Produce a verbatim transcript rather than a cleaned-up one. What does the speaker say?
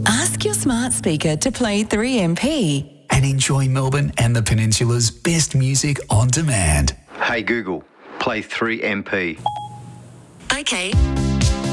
Ask your smart speaker to play three M P and enjoy Melbourne and the Peninsula's best music on demand. Hey Google, play three M P. Okay.